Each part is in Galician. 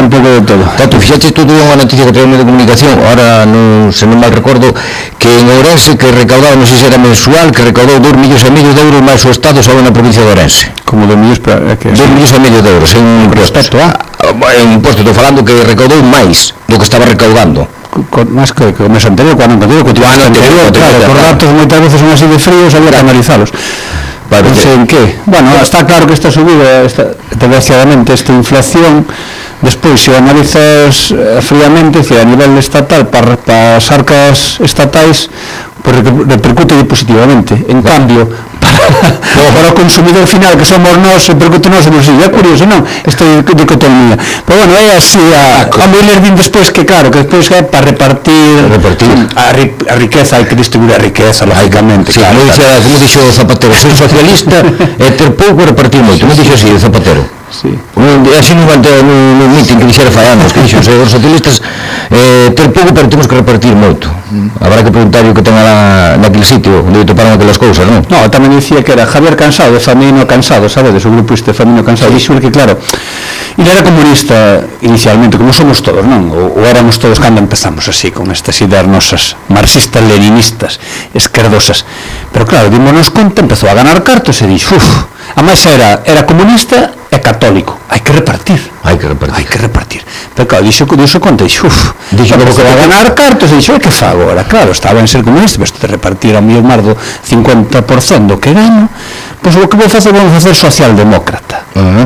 pouco de todo. Tanto, fixaste todo unha noticia que trae de comunicación, ahora non, se non mal recordo, que en Ourense, que recaudaba, non sei se era mensual, que recaudou 2,5 millones de euros máis o Estado só na provincia de Ourense. Como 2 millones, pero... 2,5 millones de euros en impostos. En impostos, estou falando que recaudou máis do que estaba recaudando. Máis que o mes anterior, cuando anterior, claro, por datos moitas veces son así de fríos, había que analizalos. Non sei en que. Bueno, está claro que esta subida, desgraciadamente, esta inflación, despois, se o analizas fríamente, a nivel estatal, para as arcas estatais, pues repercute positivamente. En cambio, para o consumidor final, que somos nós, repercute nos bolsillo. É curioso, non? Esta dicotomía. Pero bueno, é así, a mulher din despois que, claro, que despois é para repartir a riqueza, hai que distribuir a riqueza, lógicamente. Como dixo Zapatero, ser socialista é ter pouco e repartir moito. Non dixo así, Zapatero. Así non van ter un meeting que dixera fai anos, que dixo, os socialistas ter pouco, pero temos que repartir moito. Habrá que preguntar o que ten naquele sitio onde toparon aquelas cousas, non? No, tamén dicía que era Javier Cansado, de Famino Cansado, sabedes, o grupo este Famino Cansado, dixo que, claro, ele era comunista inicialmente, como somos todos, non? Ou éramos todos cando empezamos así, con estas ideas nosas marxistas, leninistas, esquerdosas. Pero claro, dimos conta, empezou a ganar cartos e dixo, a máis era comunista e católico, hai que repartir. Pero claro, dixo conta, dixo que va a ganar cartos, e dixo, que fa agora? Claro, estaba en ser comunista, pero isto de repartir a millón máis do 50% do que gano, pois o que vou facer socialdemócrata.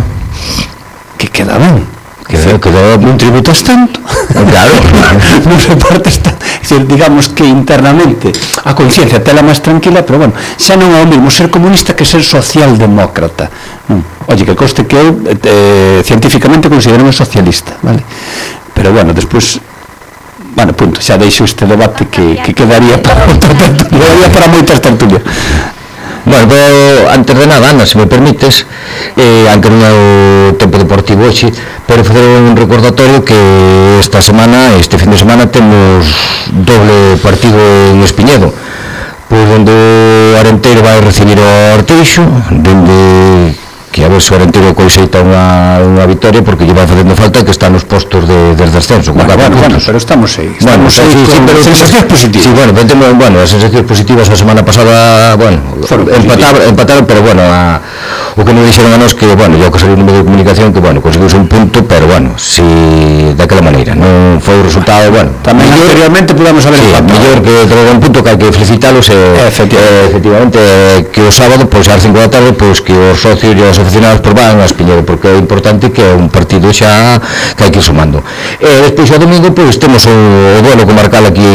Que queda ben. Non tributas tanto, claro, non repartes tanto, digamos que internamente a conciencia tela máis tranquila, pero bueno, xa non é o mesmo ser comunista que ser socialdemócrata. Oye, que conste que eu científicamente considero socialista, vale? Pero bueno, despois, bueno, punto, xa deixo este debate que quedaría para moitas tertulias. Bueno, pero antes de nada, Ana, se me permites, aunque non é o tempo deportivo hoxe, pero facer un recordatorio que esta fin de semana temos doble partido en Espiñedo, pois onde o Arenteiro vai recibir o Arteixo, dende que a ver se o Arenteiro coixeita unha vitoria, porque lle vai facendo falta que está nos postos de descenso. Bueno, pero estamos aí con sensacións positivas. Sí, bueno, as sensacións positivas a semana pasada, bueno, empataron, pero bueno, o que nos dixeron a nós que, bueno, yo que saliu no medio de comunicación que, bueno, conseguiuse un punto, pero bueno, si daquela maneira, non foi o resultado, bueno, tamén anteriormente podemos haber empatado. Mellor que traer un punto que hai que felicitalos efectivamente, que o sábado, pois ás 5 da tarde, pois que os socios e os aficionados van a Espiñedo, porque é importante que é un partido xa que hai que ir sumando. E despois o domingo, pois temos o duelo comarcal aquí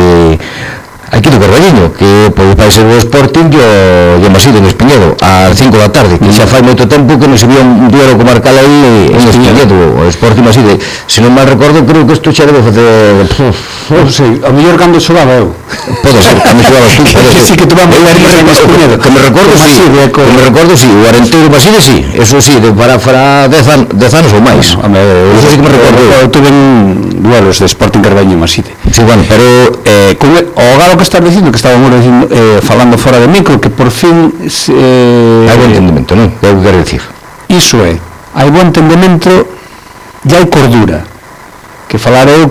do Carballiño, que vai ser o Sporting e o Maside en Espiñedo ás 5 da tarde, que xa fai moito tempo que non se vía un duelo comarcal aí en Espiñedo, o Sporting Maside. Se non mal recordo, creo que isto xa debe facer, non sei, a mellor cando xogaba eu, pode ser, cando xogaba tú, que si que tuvamos en Espiñedo, que me recordo, si, o Arenteiro Maside, si, eso si, para 10 anos ou máis, eso si que me recordo. Eu tuve duelos de Sporting Carballiño e Maside. Sí, bueno, pero o galo que estás dicindo, que estábamos falando fora de micro, que por fin hai bo entendimento, non? É o que quero dicir. Iso é, hai bo entendimento e hai cordura. Que falar eu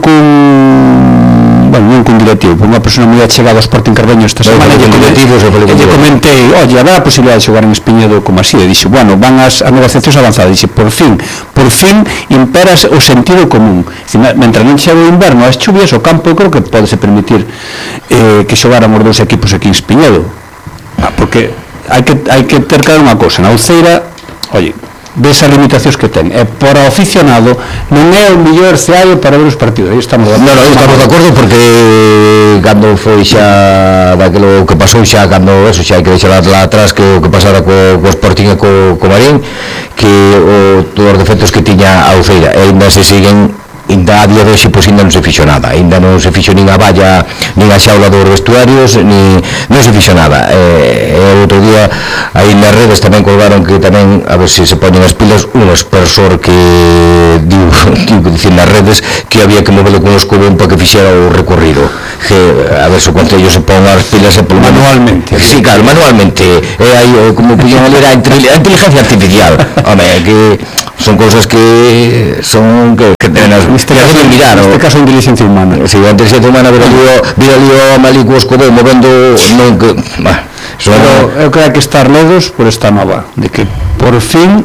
non cun directivo, unha persona moi achegada ao Sporting Carballiño esta semana, e comentei, oye, habrá a posibilidade de xogar en Espiñedo como así, e dixo, bueno, van as negociacións avanzadas, dixe, por fin impera o sentido común. Mentre non chega o inverno, as chuvias, o campo, eu creo que podese permitir que xogáramos dous equipos aquí en Espiñedo, porque hai que ter claro unha cosa, na Uceira, oye, desas limitacións que ten, e por aficionado non é o mellor ceario para ver os partidos. Aí estamos de acordo, porque cando foi xa daquilo que pasou xa, cando eso xa hai que deixar lá atrás, que o que pasara co Sporting e co Marín, que todos os defectos que tiña a Uceira, e ainda se siguen, ainda a día de hoxe, pois ainda non se fixo nada, ainda non se fixo nin a valla, nin a xaula dos vestuarios, non se fixo nada. Outro día aí nas redes tamén colgaron que tamén, a ver se poñen as pilas, un expresor que diu saliu, que dicir nas redes, que había que moverlo con o escobón para que fixera o recorrido, que a ver se o Concello se pon as pilas e polo manualmente. Sí, claro, manualmente, aí, como puñan a ler, a inteligencia artificial, home, que son cousas que son que tenas neste caso a inteligencia humana. Si, a inteligencia humana vira lío a malico o escobón movendo non que... Pero eu creo que estar ledos por esta nova, de que por fin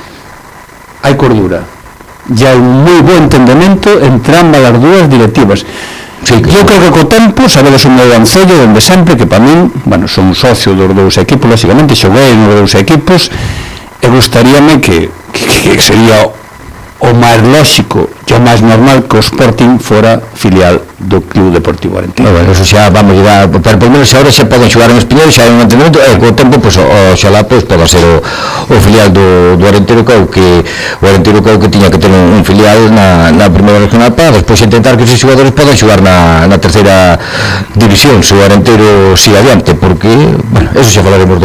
hai cordura e hai un moi bo entendemento entre ambas as dúas directivas. Sí, eu creo que co tempo, sabedes o meu ancello onde sempre, que para min, bueno, son un socio dos dous equipos, lógicamente xoguei nos dous equipos e gustaríame que sería o máis lóxico e o máis normal que o Sporting fora filial do Club Deportivo Arentino. Bueno, eso xa vamos a pero por menos agora xa poden xogar en Espiñol, xa hai un entendimento, e co tempo, pois, oxalá, pois, poda ser o filial do Arentino, que o Arentino que tiña que ter un filial na primeira regional para despois intentar que os xogadores podan xogar na terceira división, se o Arentino siga adiante, porque, bueno, eso xa falaremos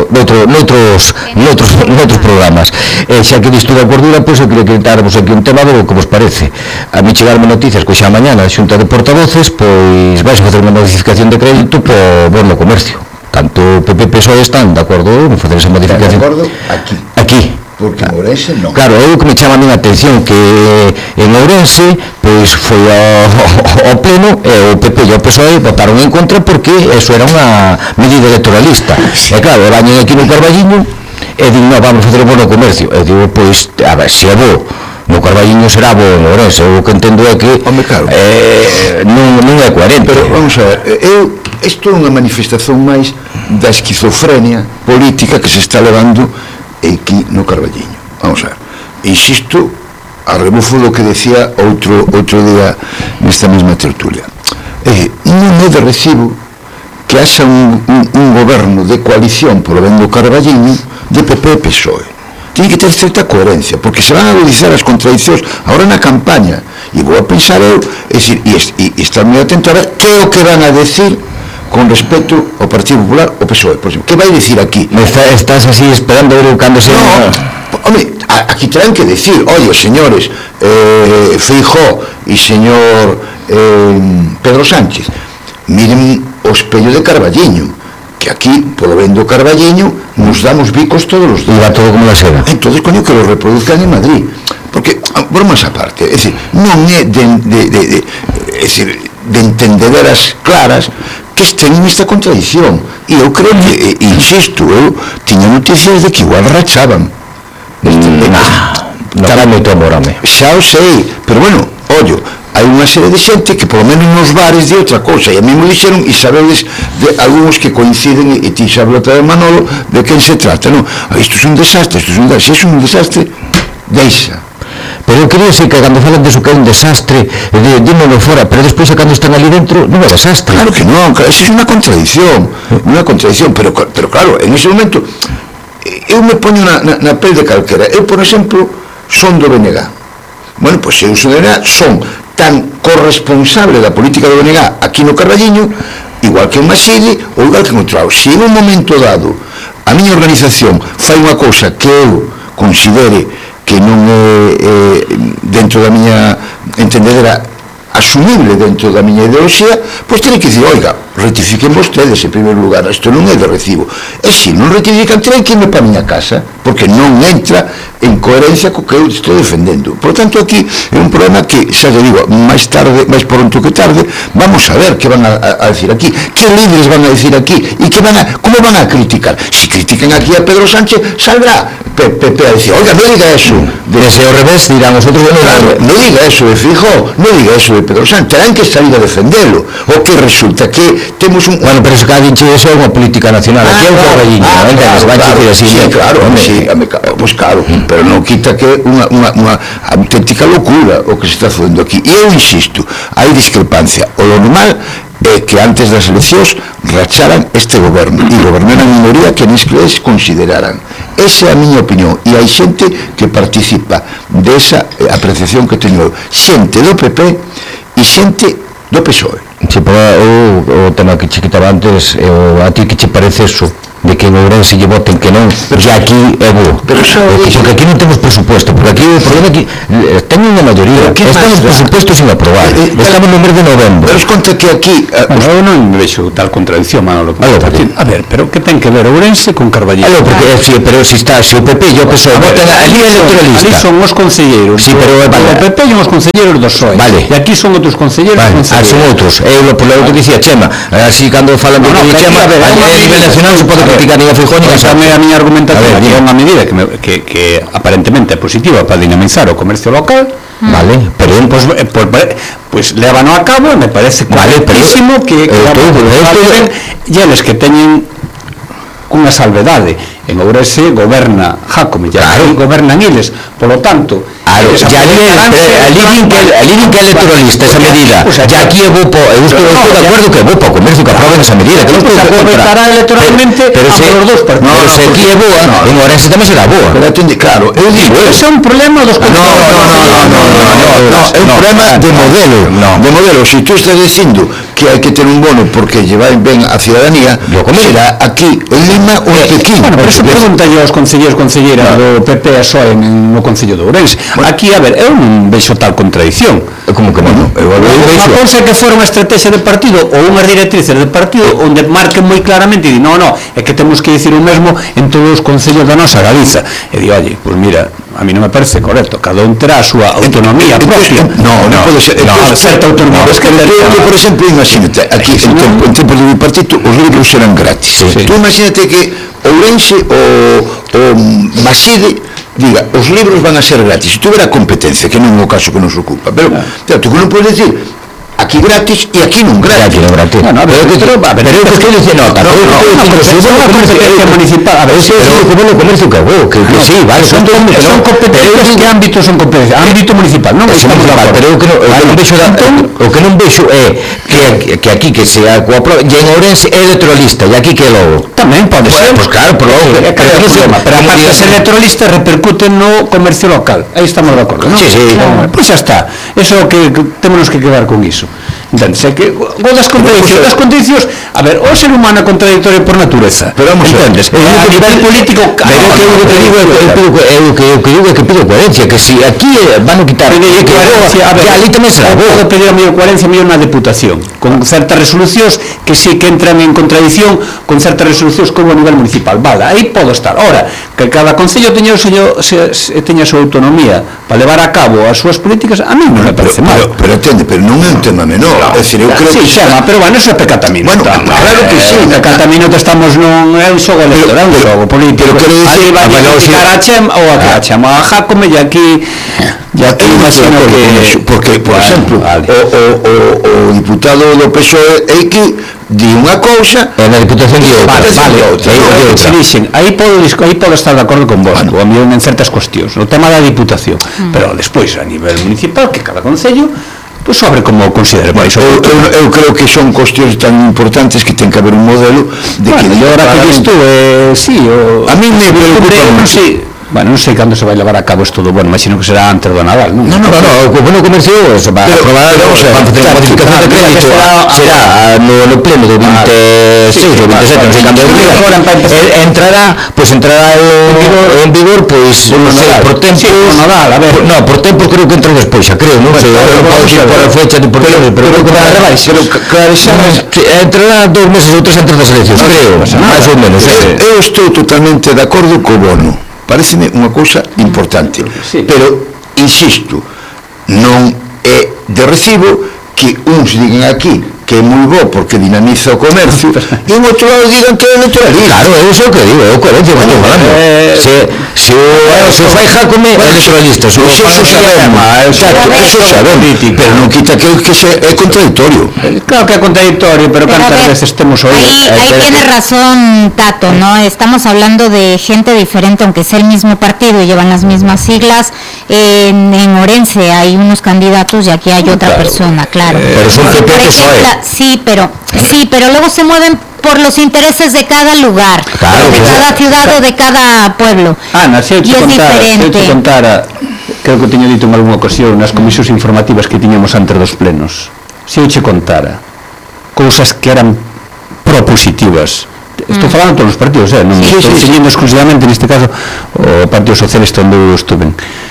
noutros programas. Xa que disto da cordura, pois, eu queria que darvos aquí un tema do que vos parece. A mí chegarme noticias que xa mañana a Xunta de Portavoces, pois vais a facer unha modificación de crédito po bono comercio. Tanto o PP e PSOE están de acordo en facer esa modificación. De acordo aquí. Porque en Ourense non. Claro, é o que me chama a minha atención, que en Ourense pois foi ao pleno e o PP e o PSOE votaron en contra porque eso era unha medida electoralista. E claro, vañen aquí no Carballiño e din, non, vamos a facer o bono comercio. E digo, pois, a ver, se é bo no Carballiño será bo en Ourense. O que entendo é que claro, non é coherente. Pero vamos a ver, isto é unha manifestación máis da esquizofrenia política que se está levando aquí no Carballiño. Vamos a ver, insisto, a rebufo do que decía outro día nesta mesma tertulia. Non é de recibo que haxa un goberno de coalición polo ben do Carballiño de PP e PSOE. Tiene que ter certa coherencia, porque se van a agudizar as contradicións agora na campaña, e vou a pensar eu, é dicir, e estar moi atento a ver que é o que van a decir con respecto ao Partido Popular o PSOE, por exemplo, que vai decir aquí? Estás así esperando ver cando se... No, home, aquí terán que decir, oye, señores, Feijóo e señor Pedro Sánchez, miren o espello de Carballiño, que aquí, polo ben do Carballiño, nos damos bicos todos os días. E va todo como la seda. Entonces, coño, que lo reproduzcan en Madrid. Porque, bromas aparte, é dicir, non é de entendederas claras que estén nesta contradición. E eu creo que, insisto, eu tiña noticias de que igual rachaban. Non dá moito amor, home. Xa o sei, pero bueno, ollo, hai unha serie de xente que polo menos nos bares de outra cousa, e a mí me dixeron, e sabedes de algúns que coinciden, e ti xa hablou de Manolo, de quen se trata, non? Isto é un desastre, se é un desastre, deixa. Pero eu quería decir que cando falan deso que é un desastre, dímolo fora, pero despois cando están ali dentro non é desastre. Claro que non, eso é unha contradición, pero claro, en ese momento eu me poño na pel de calquera. Eu, por exemplo, son do BNG. Bueno, pois eu son do BNG, son tan corresponsable da política do BNG aquí no Carballiño, igual que en Maside ou igual que en outro lado. Se en un momento dado a miña organización fai unha cousa que eu considere que non é dentro da miña entendedera asumible dentro da miña ideoloxía, pois teñen que dicir, oiga, rectifiquen vostedes en primeiro lugar, isto non é de recibo. E se non rectifican, terán que irme para a miña casa, porque non entra en coherencia co que eu estou defendendo. Por tanto, aquí é un problema que, xa te digo, máis tarde, máis pronto que tarde, vamos a ver que van a decir aquí, que líderes van a decir aquí, e que como van a criticar. Si critican aquí a Pedro Sánchez, saldrá PP a decir, oiga, non diga eso. Desde ao revés, dirán os outros, non diga eso de Feijóo, non diga eso de Pedro Sánchez, terán que salir a defendelo. O que resulta que temos un... Bueno, pero se cada dicho eso é unha política nacional, aquí é un Carballiño, entendes, vai dicir así. Sí, claro, pois claro, pero non quita que é unha auténtica locura o que se está facendo aquí. E eu insisto, hai discrepancia. O normal é que antes das eleccións racharan este goberno e gobernaran a minoría que neles consideraran. Esa é a miña opinión, e hai xente que participa desa apreciación que teño eu, xente do PP e xente do PSOE. O tema que che quitaba antes, a ti que che parece eso? de que en Ourense lle voten que non, e aquí é bo. Porque aquí non temos presupuesto, porque aquí o problema aquí ten unha maioría, estamos presupuestos sin aprobar, estamos no mes de novembro. Pero os conta que aquí... Eu non vexo tal contradicción, Manolo. A ver, pero que ten que ver Ourense con Carballiño? Pero se o PP e o PSOE votan ali electoralista. Ali son os concelleiros do PP e os concelleiros do PSOE. E aquí son outros concelleiros. Son outros. Por lo que dicía Chema, así cando falan de Chema, a nivel nacional se pode criticar ni a Feijóo ni a Sánchez. A miña argumentación é unha medida que aparentemente é positiva para dinamizar o comercio local. Vale, pero pues lévano a cabo, me parece correctísimo que eles que teñen unha salvedade. En Ourense goberna Jácome, e gobernan eles, polo tanto ali din que é electoralista esa medida, e aquí é bo eu estou de acordo que é bo para o comercio que aproben esa medida, que non estou de contra, electoralmente pero se aquí é boa, en Ourense tamén será boa. Claro, eu digo, ese é un problema dos é un problema de modelo, se tú estás dicindo que hai que ter un bono porque lle vai ben a ciudadanía, será aquí en Lima ou en Pequín. Bueno, pero eso pregúntalle aos concelleiros do PP e PSOE no Concello de Ourense. Aquí, a ver, eu non vexo tal contradición. Como que non? Unha cousa que fora unha estrategia de partido ou unhas directrices de partido onde marquen moi claramente e di, non, é que temos que dicir o mesmo en todos os concellos da nosa Galiza. E di, oye, pois mira, a mí non me parece correcto, cada un terá a súa autonomía propia. Non pode ser, certa autonomía. Por exemplo, imagínate, aquí en tempo de bipartito os libros eran gratis. Tú imagínate que Ourense o Maside diga, os libros van a ser gratis, se tuvera competencia, que non é o caso que nos ocupa, pero tú non podes decir aquí gratis e aquí non gratis. Pero eu que estou dicindo nota, pero é competencia municipal, a ver, ese é o comercio que hago, que sí, vale, son competencias, que ámbitos son competencias? Ámbito municipal, non? Pero o que non vexo é que aquí que sea coa prova, e en Ourense é electoralista, e aquí que é logo. Tamén pode ser. Pois claro, pero aparte de ser electoralista repercute no comercio local, aí estamos de acordo, non? Sí, pois xa está, eso é o que temos que quedar con iso. Entonces, que das contradiccións, a ver, o ser humano é contradictorio por natureza, pero vamos a nivel político, pero que eu digo é que pido coherencia, que si aquí van a quitar coherencia, a ver, ali tamén será bo. Podo pedir a mellor coherencia mellor na Deputación, con certas resolucións que sí que entran en contradicción con certas resolucións como a nivel municipal, vale, aí podo estar. Ora, que cada concello teña a súa autonomía para levar a cabo as súas políticas, a mí non me parece mal. Pero entende, pero non é un tema menor. É dicir, eu creo que chama, pero bueno, eso é pecatamino. Bueno, claro que sí, pecatamino que estamos non é un xogo electoral, un xogo político. Ali vai a criticar a Chema ou a Chema a Jácome e aquí imagino que porque, por exemplo, o diputado do PSOE é que di unha cousa e na Diputación di outra. Aí podo estar de acordo con vos, a mí en certas cuestións, o tema da Diputación, pero despois a nivel municipal, que cada concello pois sobre como considere máis. Eu creo que son cuestións tan importantes que ten que haber un modelo de que ahora que isto a mí me preocupa. Bueno, non sei cando se vai levar a cabo isto do, bueno, imagino que será antes do Nadal, non? No, o Bono Comercio se va a aprobar, van a facer a modificación de crédito, será no pleno do 26 ou 27, non sei cando entrará en vigor, pois, non sei, por tempo, por tempo creo que entra despois, xa creo, non sei, por a fecha de porqué, pero creo que va a entrará 2 meses ou 3 antes das eleccións, creo, máis ou menos. Eu estou totalmente de acordo co Bono. Pareceme unha cousa importante, pero, insisto, non é de recibo que uns digan aquí que é moi bo porque dinamiza o comercio e en outro lado digan que é electoralista. Claro, é iso que digo, é o coherencia que estou falando. Se fai Jácome é electoralista, se o sabemos, pero non quita que é contradictorio. Claro que é contradictorio, pero cantas veces temos oído. Ahí tiene razón Tato, ¿no? Estamos hablando de gente diferente, aunque sea el mismo partido y llevan las mismas siglas. En Ourense hay unos candidatos y aquí hay otra persona, claro. Pero son sí, pero luego se mueven por los intereses de cada lugar, de cada ciudad o de cada pueblo. Ana, se eu te contara, creo que teño dito en algunha ocasión nas comisións informativas que tiñamos antes dos plenos, se eu te contara cousas que eran propositivas estou falando de todos os partidos, non estou seguindo exclusivamente neste caso o Partido Socialista onde eu estuve.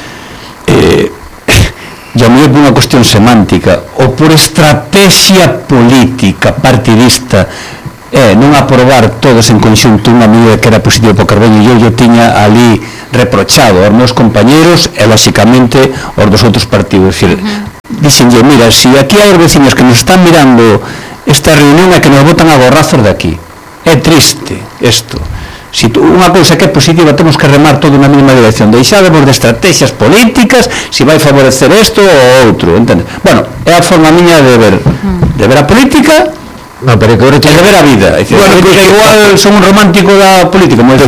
E a mellor por unha cuestión semántica ou por estrategia política partidista non aprobar todos en conxunto unha medida que era positiva para Carballo, e eu tiña ali reprochado aos meus compañeros e lóxicamente aos dos outros partidos. Dixenlle, mira, se aquí hai os veciños que nos están mirando esta reunión é que nos botan a gorrazos de aquí, é triste isto. Si unha cousa que é positiva temos que remar todo na mesma dirección, deixademos de estrategias políticas si vai favorecer isto ou outro, entende? Bueno, é a forma miña de ver a política e de ver a vida. Igual son un romántico da política, eu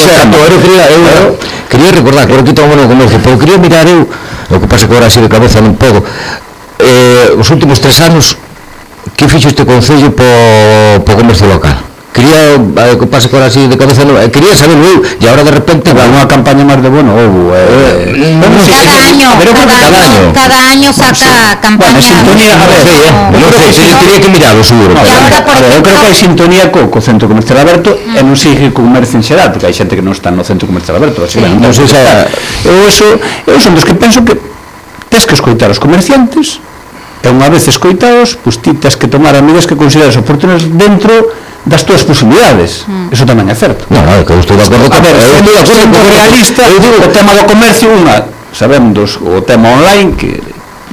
quería recordar que aquí estamos no comercio, pero quería mirar eu o que pasa que agora así de cabeza non podo os últimos 3 anos que fixo este Concello po comercio local. Quería, que pasa que ahora así de cabeza non, quería saberlo eu, e agora de repente unha campaña máis de bueno cada año saca campaña. Sintonía, non sei, quería que miralo, seguro. Eu creo que hai sintonía co Centro Comercial Aberto e non sigue co comercio en xeral, porque hai xente que non está no Centro Comercial Aberto, así non sei eu son dos que penso que tes que escoitar os comerciantes e unha vez escoitados, pois ti tes que tomar as medidas que consideras oportunas dentro das túas posibilidades. Eso tamén é certo. Non, que eu estou de acordo. A ver, sendo realista, o tema do comercio, sabemos o tema online que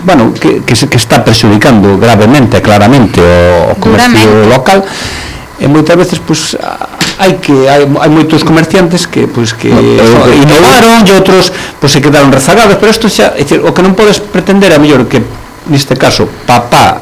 está perxudicando gravemente, claramente o comercio local, e moitas veces hai moitos comerciantes que innovaron e outros se quedaron rezagados, pero isto xa, o que non podes pretender é mellor que neste caso papá,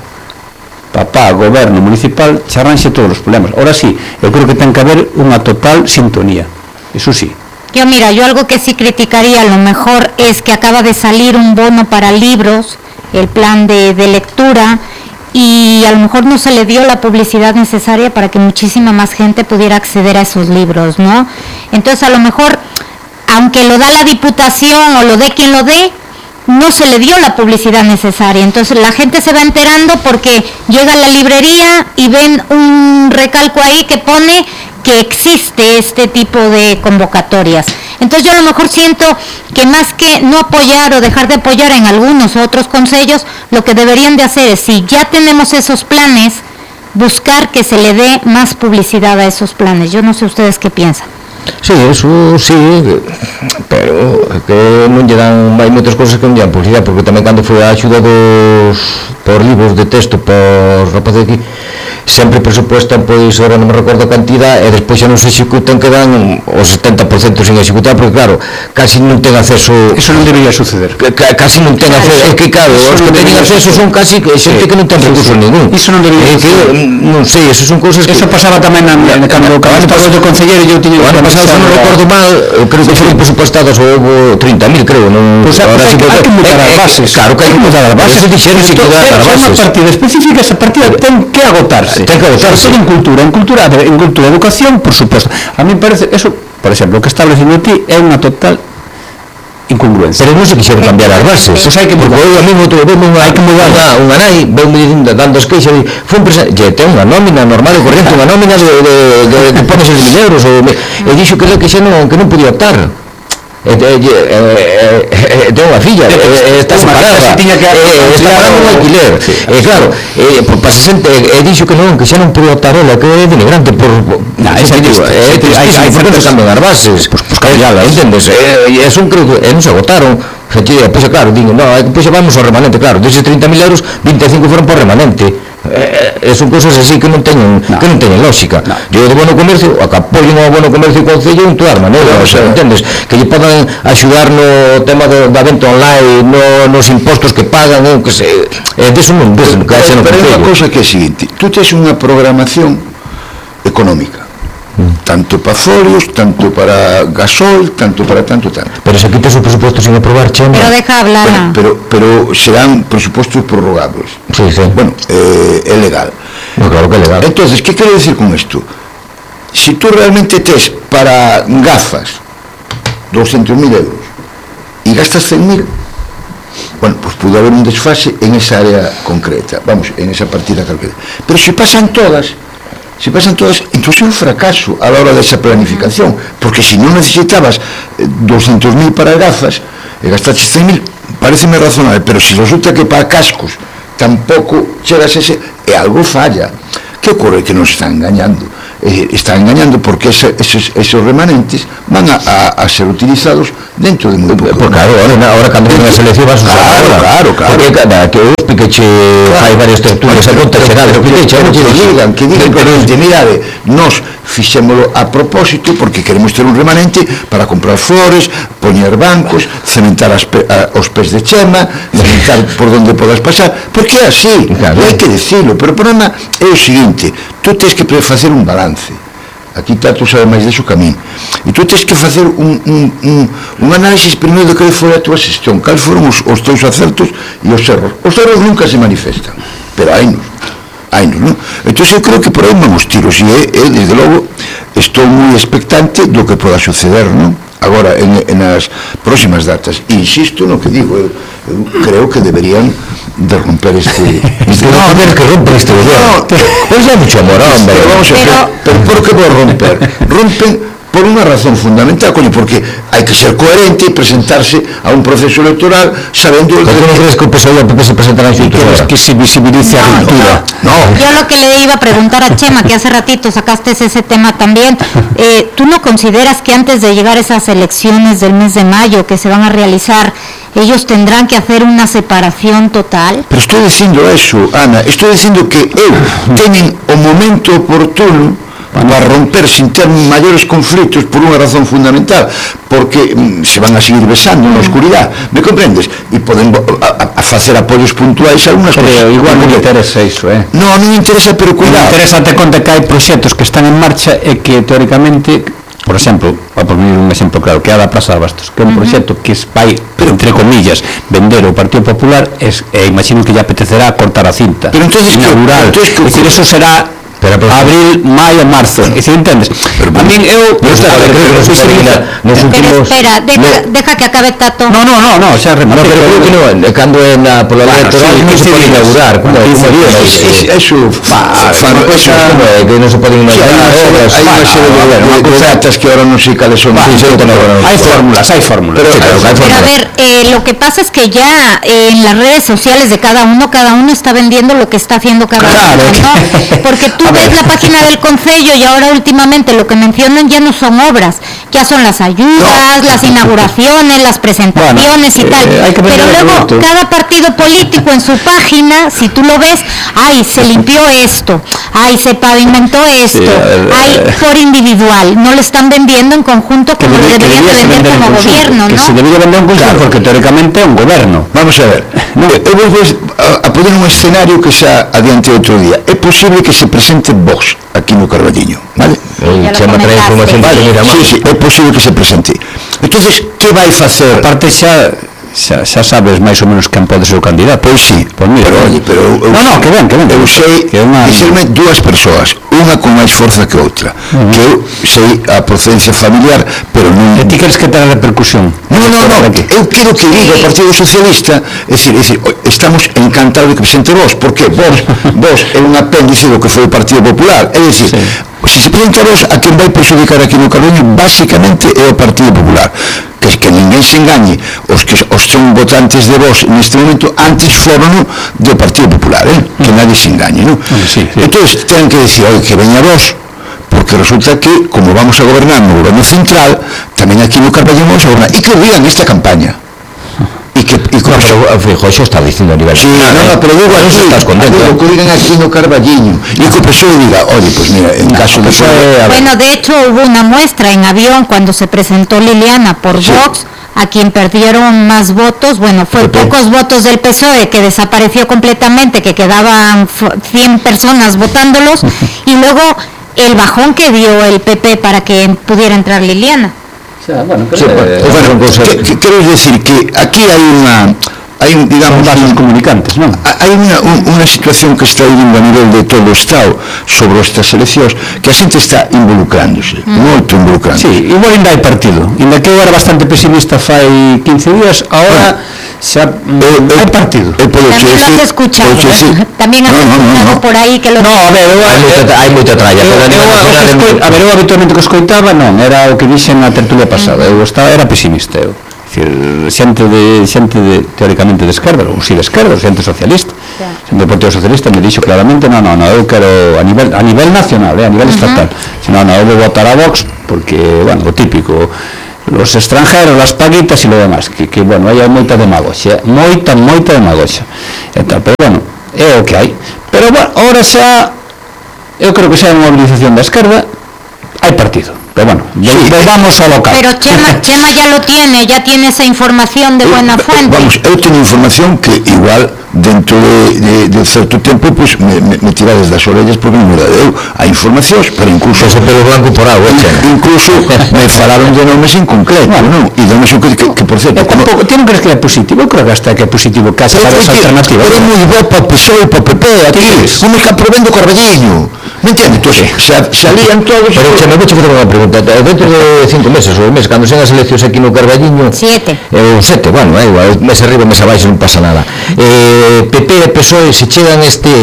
goberno municipal, se arranxe todos os problemas. Ahora sí, eu creo que ten que haber unha total sintonía, eso sí. Yo algo que sí criticaría a lo mejor es que acaba de salir un bono para libros, el plan de lectura, y a lo mejor no se le dio la publicidad necesaria para que muchísima más gente pudiera acceder a esos libros, ¿no? Entonces a lo mejor, aunque lo da la Diputación o lo dé quien lo dé, no se le dio la publicidad necesaria. Entonces la gente se va enterando porque llega a la librería y ven un recalco ahí que pone que existe este tipo de convocatorias. Entonces yo a lo mejor siento que más que no apoyar o dejar de apoyar en algunos u otros concellos, lo que deberían de hacer es, si ya tenemos esos planes, buscar que se le dé más publicidad a esos planes. Yo no sé ustedes qué piensan. Sí, eso sí, pero que non lle dan, hai moitas cousas que non lle dan publicidade, porque tamén cando foi a axuda por libros de texto por rapaces aquí, sempre presupuestan, pois, ahora non me recordo a cantidad, e despois xa non se executan, que dan o 70% sin executar, porque claro, casi non ten acceso. Eso non debería suceder. Casi non ten acceso, é que claro, os que teñen acceso son casi xente que non ten recursos ningún. Iso non debería suceder. Non sei, eso son cousas que... Eso pasaba tamén cando estaba yo concelleiro e eu tiño... O ano pasado, se non recordo mal, creo que foron presupuestados houve 30.000, creo, non... Pois hai que mudar as bases. Claro que hai que mudar as bases. Dixeron que mudar as bases. É unha partida específica, esa partida ten que agotarse. Ten que agotarse. En cultura, educación, por suposto. A mí parece, eso, por exemplo, o que establecendo ti é unha total incongruencia. Pero non se quixeron cambiar as bases. Pois hai que mudar. Porque eu a mí hai que mudar unha nai, veume dando as queixas, foi un presente, ten unha nómina normal e corriente, unha nómina de pones de 1.000 euros, e dixo que xa non podía optar. Ten unha filla, está separada, está pagando un alquiler, claro, pasa xente, dixo que xa non pode optar ela, que é denigrante por tristísimo, porque non cambian as bases, entendes, e son, creo que non se agotaron. Pois claro, digo, pois vamos ao remanente, claro, deses 30.000 euros, 25 foron por remanente. Son cousas así que non teñen lógica. Eu do bono comercio, a que apoyen ao bono comercio e concello en todas maneiras, entendes? Que lle podan axudar no tema da venta online, nos impostos que pagan, que se... Deso non ves, que haxe no concello. Pero é unha cousa que é a seguinte, tú tes unha programación económica, tanto para folios, tanto para gasol, tanto para tanto. Pero se quitas o presupuesto sin aprobar, Chema. Pero deja hablar. Pero serán presupuestos prorrogables. Sí. Bueno, é legal. No, claro que é legal. Entonces, ¿qué quiero decir con esto? Si tú realmente tes para gafas 200.000 euros y gastas 100.000, bueno, pues puede haber un desfase en esa área concreta, vamos, en esa partida concreta. Pero si pasan todas, se pasan todas, entonces é un fracaso a la hora desa planificación, porque se non necesitabas 200.000 para gafas e gastaste 100.000, pareceme razonable, pero se resulta que para cascos tampouco chegas a ese, e algo falla. Que ocorre? Que nos están engañando. Están engañando porque esos remanentes van a ser utilizados dentro de muy poco. Pues claro, ahora cando ven a selección vas a usar claro. Porque que os piqueche hai varias tertulias a conta xeral, que digan, mirade, nos fixémolo a propósito porque queremos ter un remanente para comprar flores, poñer bancos, cementar os pés de Chema, cementar por donde podas pasar, porque é así, hai que decirlo, pero o problema é o seguinte, tú tens que facer un balance. Aquí Tato sabe máis deso que a min. E tú tens que facer un análisis primeiro de que foi a tua xestión, cales foron os teus acertos e os erros. Os erros nunca se manifestan, pero hainos, non? Entón eu creo que por aí vamos tiros, e desde logo estou moi expectante do que poda suceder, non? Agora, en as próximas datas, insisto no que digo, eu creo que deberían de romper no, a ver que romper este gobierno. Pues ya mucho amor, hombre. Pero ¿por qué por romper? Rompen por una razón fundamental, coño, porque hai que ser coherente e presentarse a un proceso electoral sabendo... ¿Por qué no crees que o PSOE y el PP se presentarán juntos? ¿Quieres que se visibilice a ruptura? No. Yo lo que le iba a preguntar a Chema, que hace ratito sacaste ese tema también, ¿tú no consideras que antes de llegar a esas elecciones del mes de mayo que se van a realizar, ellos tendrán que hacer una separación total? Pero estoy dicindo eso, Ana, estoy dicindo que teñen o momento oportuno para romper sin ter maiores conflitos por unha razón fundamental, porque se van a seguir besando na oscuridad, me comprendes? E poden a facer apoios puntuais a algunas cosas. Igual non interesa iso, Non me interesa, pero cuidado. Non interesa te conta que hai proxectos que están en marcha e que teóricamente, por exemplo, para poner un exemplo claro, que é a da Plaza de Bastos, que é un proxecto que vai, entre comillas, vender o Partido Popular, e imagino que lle apetecerá cortar a cinta inaugural, é dicir, eso será abril, maio, marzo, e se entendes? A min eu espera, deja que acabe Tato. No, xa remate. Pero creo que non, cando é na pola lei electoral non se pode inaugurar, eso que non se pode inaugurar obras, hai unha serie de datas que ahora non sei cales son. Hai fórmulas. Pero a ver, lo que pasa es que ya en las redes sociales de cada uno está vendiendo lo que está haciendo cada uno, ¿no? Porque tú ves la página del Concello y ahora últimamente lo que mencionan ya no son obras, ya son las ayudas, las inauguraciones, las presentaciones y tal. Pero luego cada partido político en su página, si tú lo ves, se limpió esto, se pavimentó esto, por individual, no lo están vendiendo en conjunto como lo deberían de vender como gobierno, ¿no? Que se debería vender en conjunto porque teóricamente é un gobierno. Vamos a ver, eu vou a poner un escenario que xa adiante outro día. É posible que se presente Vox aquí no Carballiño, vale? Chama trae información, sí, é posible que se presente. Entonces, que vai facer? Aparte xa sabes máis ou menos quen pode ser o candidato. Pois sí, pero que ben. Eu sei, dixerme dúas persoas, unha con máis forza que outra, que eu sei a procedencia familiar, pero non... E ti queres que tenga repercusión? Non, eu quero que diga o Partido Socialista, é dicir, estamos encantados de que presente Vox, porque Vox é un apéndice do que foi o Partido Popular, é dicir, se se presenta Vox, a quen vai perjudicar aquí no Carballiño basicamente é o Partido Popular, que ninguén se engañe, os son votantes de Vox neste momento antes foron do Partido Popular, que nadie se engañe, non? Entón, ten que decir, que veña Vox, porque resulta que, como vamos a gobernar no goberno central, tamén aquí no Carballiño vamos a gobernar, e que o digan nesta campaña. Feijóo xa está dicindo a nivel... Sí, pero digo aquí, que digan aquí no Carballiño, e que o PSOE diga, oye, pues mira, en caso de... Bueno, de hecho hubo una muestra en Avión cuando se presentó Liliana por Vox, a quien perdieron más votos, fue pocos votos del PSOE, que desapareció completamente, que quedaban 100 personas votándolos, y luego el bajón que dio el PP para que pudiera entrar Liliana. Quero decir que aquí hai hai digamos vasos comunicantes, non? Hai unha situación que está indo a nivel de todo o Estado sobre estas eleccións que a xente está involucrándose, moito involucrándose. Sí, igual ainda hai partido, ainda que eu era bastante pesimista fai 15 días, ahora xa hai partido. Tamén lo has escuchado, tamén has escuchado por aí que lo... No, a ver, hai moita tralla. A ver, eu habitualmente que escoitaba non, era o que dixen na tertulia pasada, eu era pesimista, eu. Xente teóricamente de esquerda, ou si de esquerda, ou xente socialista, xente do Partido Socialista me dixo claramente, no, eu quero a nivel nacional, a nivel estatal, non, eu vou votar a Vox porque, bueno, o típico, los extranjeros, las paguitas e lo demás, que bueno, hai moita demagoxia, moita demagoxia, pero bueno, é o que hai, pero bueno, ahora xa, eu creo que xa é unha movilización da esquerda, hai partido. Pero bueno, vamos ao local. Pero Chema ya lo tiene, ya tiene esa información de buena fuente. Vamos, eu teño información que igual dentro de certo tempo pues, me tirades das orellas porque non me deu a informacións, pero incluso pelo blanco por agua, incluso me falaron de nomes en concreto, non? E de nomes que por certo ti non crees que é positivo? Eu creo que hasta que é positivo case para esa alternativa. Pero é moi bo para o PSOE e para o PP aquí, non me está probando Carballiño, me entende? Entón, se alían todos. Pero Chema, vou che fazer unha pregunta, dentro de 5 meses ou un mes, cando sean as eleccións aquí no Carballiño 7, bueno, igual, mes arriba, mes abaixo, non pasa nada. PP e PSOE se chegan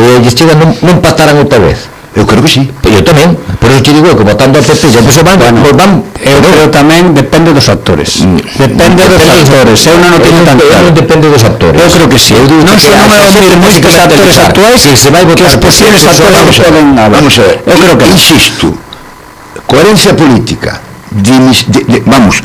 non pactarán outra vez? Eu creo que sí. Eu tamén, por eso te digo que votando ao PP e ao PSOE eu creo tamén depende dos actores. Depende dos actores. Eu non teño tanto. Depende dos actores. Eu creo que sí. Non son os actores actuais que se vai votar os posibles actores poden haber. Vamos a ver. Eu creo que insisto. Coherencia política. Vamos,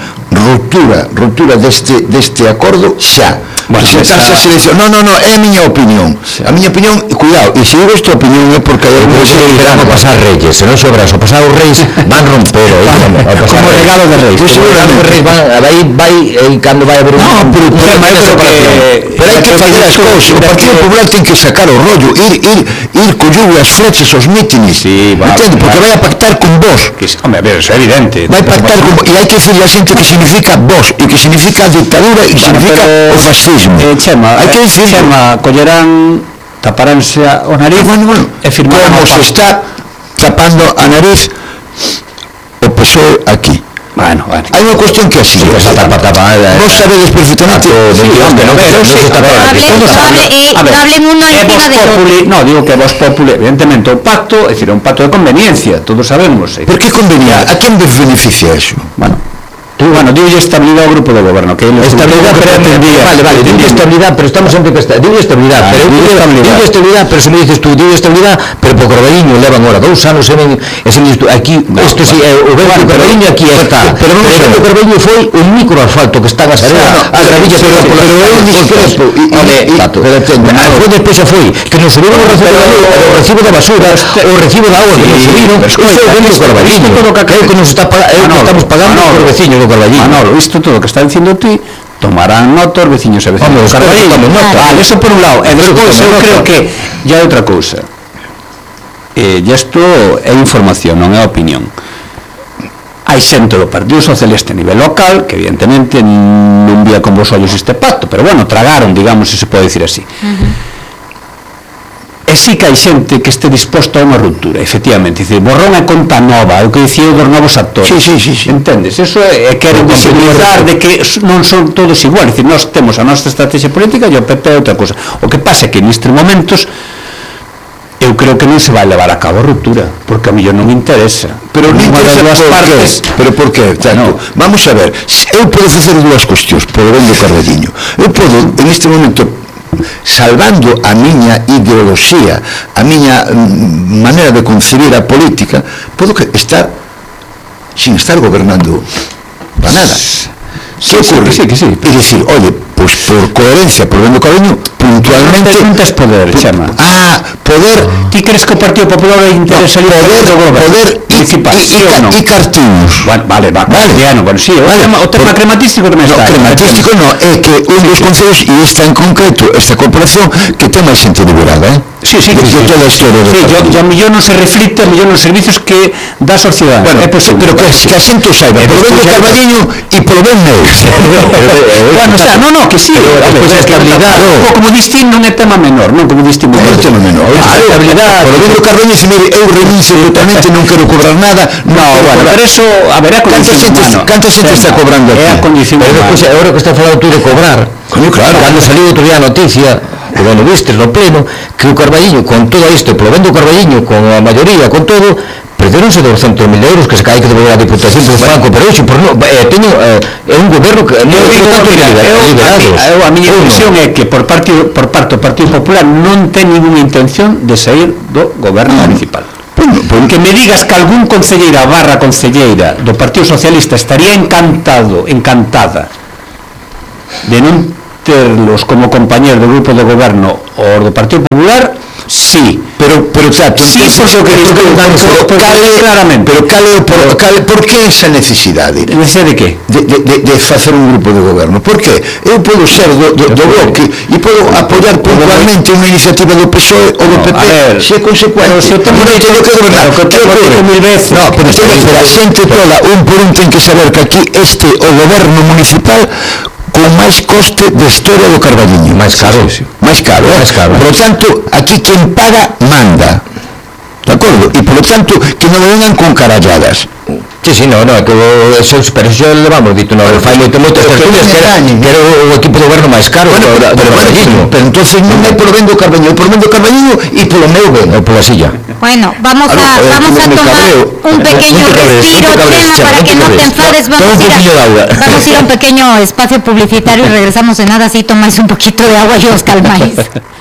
ruptura deste acordo xa. Presentarse a selección. No, é a miña opinión. A miña opinión, cuidado, e se digo esta opinión é porque hai algún que irán a pasar reyes, se non sobras o pasar os reis van romper como regalo de reis. Pois seguramente os reis vai cando vai haber un problema, pero hai que fazer as cousas. O Partido Popular ten que sacar o rollo, ir collugo as flechas aos mítines, entende? Porque vai a pactar con vos. Home, a ver, eso é evidente. Vai pactar con vos, e hai que decirle a xente que significa vos, e que significa a dictadura, e que significa o fascismo. Chema, collerán, taparánse o nariz e firmarán como se está tapando a nariz o PSOE aquí. Bueno. Hai unha cuestión que así vos sabedes perfectamente hablen uno encima de outro. No, digo que vos populi, evidentemente o pacto, é dicir, un pacto de conveniencia, todos sabemos. Por que convenía? A quen beneficia eso? Bueno, digo estabilidad ao grupo de goberno, que estabilidad, vale, digo estabilidad, pero estamos sempre que digo estabilidad, pero se me dices tú, digo estabilidad, pero por Carballiño levan ahora 2 anos aquí, isto si o ben do Carballiño aquí está, pero o Carballiño foi un microasfalto que está a Sarea, a gravilla, pero eu discrepo, foi despois xa foi, que nos subiron o recibo da basura, o recibo da agua que nos subiron, isto é ben do Carballiño, é o que nos estamos pagando por veciño do Carballiño. Manolo, isto todo o que está dicindo ti tomarán nota os veciños e veciños do Carballiño. Vale, eso por un lado. E despois eu creo que ya é outra cousa. E isto é información, non é opinión. Hai xente do Partido Socialista a nivel local que evidentemente non vía con vos ollos este pacto, pero bueno, tragaron, digamos, se se pode dicir así. E sí que hai xente que este disposto a unha ruptura, efectivamente, dice, borrón e conta nova, é o que dicía dos novos actores. Sí. Entendes? Eso é queren visibilizar de que non son todos iguales, dicir, nós temos a nosa estrategia política e o PP é outra cosa. O que pasa é que nestes momentos eu creo que non se vai levar a cabo a ruptura, porque a millón non interesa. Pero non interesa pero por qué? Vamos a ver, eu podo facer dúas cuestións por o ben do Carballiño. Eu podo, en este momento, salvando a miña ideoloxía, a miña maneira de concebir a política, podo estar sin estar gobernando para nada. Que ocurre? Que sí. E dicir, oye, pois por coherencia, por ben do cariño, puntualmente non tes poder, chama. Poder. Ti crees que o Partido Popular é interesa poder e cartiños. Vale, bueno, sí, o tema crematístico tamén está. Crematístico non, é que un dos concellos, e esta en concreto, esta corporación, que ten máis xente liberada, Sí, de toda a historia do Carballiño. a mellor non se reflicte, a mellor nos servicios que dá a sociedade. Bueno, pero que a xente o saiba, polo ben do Carballiño e polo ben meu. Bueno, o sea, non, que sí, despois a estabilidade, como distín non é tema menor, non como distín Non é tema menor. Polo ben do Carballiño, mire, eu renuncio totalmente, non quero cobrar nada. Bueno, pero eso, a ver, é a condición humana. Canta xente está cobrando aquí? É a condición Pero humana. despois, agora que está falando tú de cobrar, Coño, claro. cando saliu outro día a noticia, que bueno, vistes no pleno, que o Carballiño, con todo isto, polo ben do Carballiño, con a maioría, con todo, perderonse 200.000 euros que se cae que devolver a Diputación do Banco, pero hoxe, por non, é un goberno que non A miña impresión é que por parte do Partido Popular non ten ninguna intención de sair do goberno municipal. Que me digas que algún concelleira barra concelleira do Partido Socialista estaría encantada de non terlos como compañeros do grupo de goberno ou do Partido Popular, sí, pero exacto, sí, claramente. Pero por que esa necesidade? ¿Necesidade de que? De facer un grupo de goberno. Por que? Eu podo ser do bloque e podo apoiar puntualmente unha iniciativa do PSOE ou do PP se é consecuente. Se o tempo non teño que gobernar. No, pero a xente toda, un por un, ten que saber que aquí o goberno municipal con máis coste de historia do Carballiño. máis caro. Máis caro. Por lo tanto, aquí quen paga, manda. De acordo? E, por lo tanto, que non vengan con caralladas. Sí, no, que pero xa levamos dito, fai moitas tertulias que era o equipo de goberno máis caro pero entonces non é polo ben do Carballiño, polo ben do Carballiño e polo meu ben, ou pola silla. Bueno, vamos a tomar un pequeño respiro, Chema, para que no te enfades. Vamos a ir a un pequeño espacio publicitario y regresamos en nada, así tomáis un poquito de agua y os calmáis.